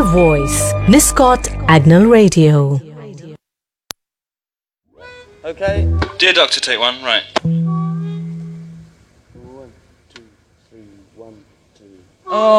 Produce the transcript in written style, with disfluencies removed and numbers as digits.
voice. Niscot Agnel Radio. Okay. Dear Doctor, take one. Right. 1, 2, 3, 1, 2. Oh.